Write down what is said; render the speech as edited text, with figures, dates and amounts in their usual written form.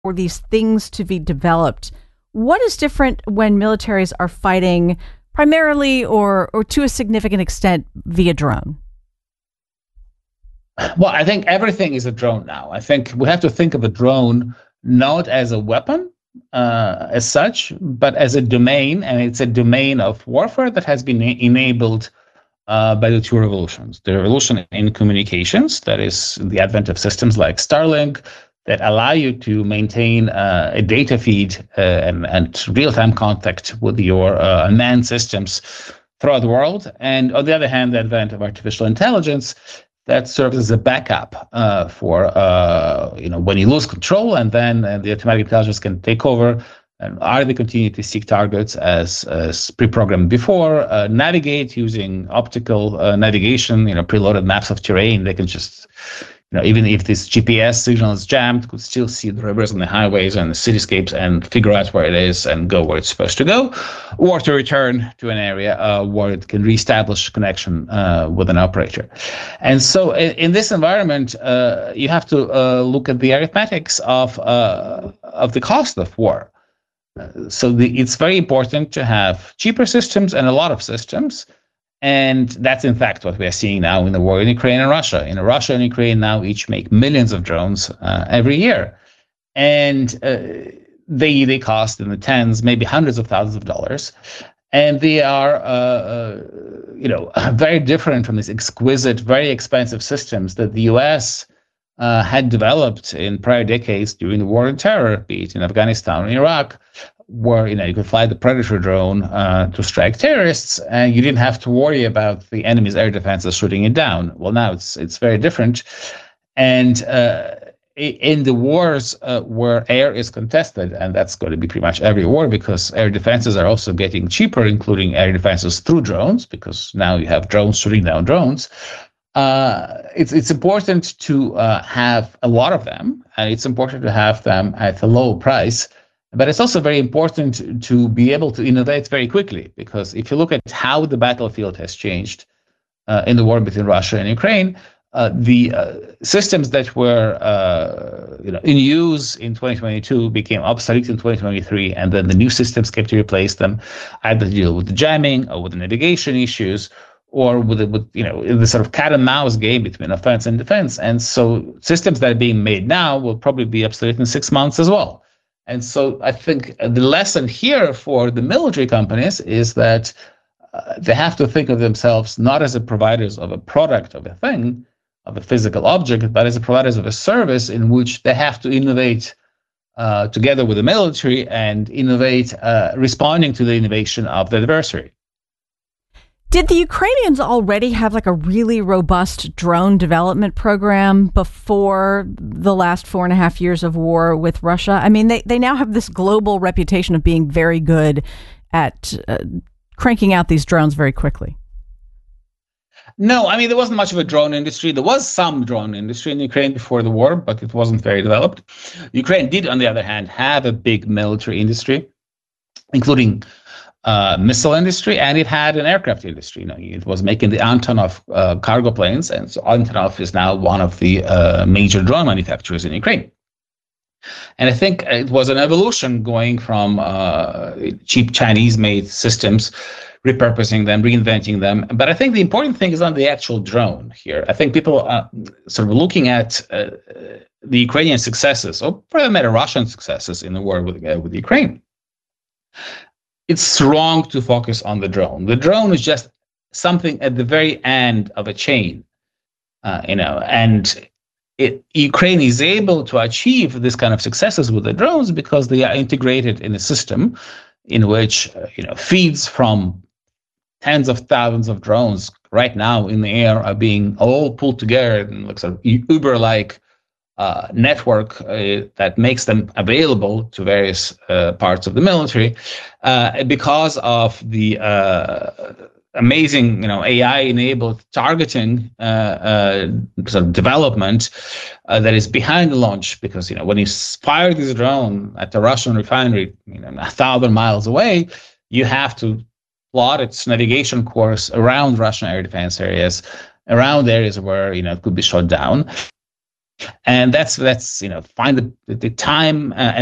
for these things to be developed. What is different when militaries are fighting primarily or to a significant extent via drone? Well, I think everything is a drone now. I think we have to think of a drone not as a weapon as such, but as a domain, and it's a domain of warfare that has been enabled by the two revolutions. The revolution in communications, that is the advent of systems like Starlink, that allow you to maintain a data feed and real-time contact with your unmanned systems throughout the world. And on the other hand, the advent of artificial intelligence that serves as a backup for when you lose control, and then the automatic intelligence can take over and either continue to seek targets as pre-programmed before, navigate using optical navigation, preloaded maps of terrain. They can just, even if this GPS signal is jammed, could still see the rivers and the highways and the cityscapes and figure out where it is and go where it's supposed to go, or to return to an area where it can reestablish connection with an operator. And so in this environment, you have to look at the arithmetics of the cost of war. It's very important to have cheaper systems and a lot of systems. And that's, in fact, what we are seeing now in the war in Ukraine and Russia. Russia and Ukraine now each make millions of drones every year. And they cost in the tens, maybe hundreds of thousands of dollars. And they are, very different from these exquisite, very expensive systems that the U.S. Had developed in prior decades during the war on terror, be it in Afghanistan or Iraq, where you could fly the Predator drone to strike terrorists, and you didn't have to worry about the enemy's air defenses shooting it down. Well, now it's very different, and in the wars where air is contested, and that's going to be pretty much every war, because air defenses are also getting cheaper, including air defenses through drones, because now you have drones shooting down drones. It's important to have a lot of them, and it's important to have them at a low price. But it's also very important to be able to innovate very quickly, because if you look at how the battlefield has changed in the war between Russia and Ukraine, the systems that were in use in 2022 became obsolete in 2023, and then the new systems came to replace them, either to deal with the jamming or with the navigation issues, or with the sort of cat and mouse game between offense and defense. And so systems that are being made now will probably be obsolete in 6 months as well. And so I think the lesson here for the military companies is that they have to think of themselves not as a providers of a product, of a thing, of a physical object, but as a providers of a service in which they have to innovate together with the military and innovate responding to the innovation of the adversary. Did the Ukrainians already have like a really robust drone development program before the last 4.5 years of war with Russia? I mean, they now have this global reputation of being very good at cranking out these drones very quickly. No, I mean, there wasn't much of a drone industry. There was some drone industry in Ukraine before the war, but it wasn't very developed. Ukraine did, on the other hand, have a big military industry, including missile industry, and it had an aircraft industry. It was making the Antonov cargo planes, and so Antonov is now one of the major drone manufacturers in Ukraine. And I think it was an evolution going from cheap Chinese-made systems, repurposing them, reinventing them. But I think the important thing is on the actual drone here. I think people are sort of looking at the Ukrainian successes, or for that matter, Russian successes in the war with Ukraine. It's wrong to focus on the drone. The drone is just something at the very end of a chain, and Ukraine is able to achieve this kind of successes with the drones because they are integrated in a system in which, feeds from tens of thousands of drones right now in the air are being all pulled together in like sort of Uber-like network that makes them available to various parts of the military because of the amazing, AI-enabled targeting sort of development that is behind the launch. Because when you fire this drone at the Russian refinery, 1,000 miles away, you have to plot its navigation course around Russian air defense areas, around areas where it could be shot down. And that's find the time